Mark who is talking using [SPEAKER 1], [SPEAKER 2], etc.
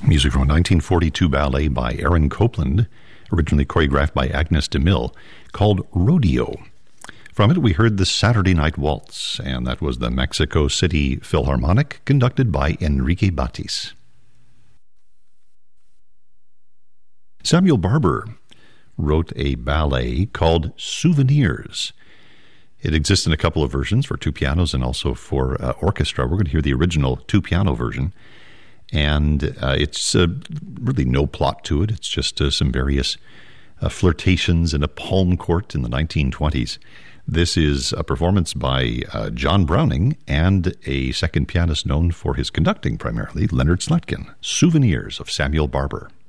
[SPEAKER 1] Music from a 1942 ballet by Aaron Copland, originally choreographed by Agnes DeMille, called Rodeo. From it, we heard the Saturday Night Waltz, and that was the Mexico City Philharmonic, conducted by Enrique Batis. Samuel Barber wrote a ballet called Souvenirs. It exists in a couple of versions for two pianos and also for orchestra. We're going to hear the original two-piano version. And it's really no plot to it. It's just some various flirtations in a palm court in the 1920s. This is a performance by John Browning and a second pianist known for his conducting primarily, Leonard Slatkin. Souvenirs of Samuel Barber.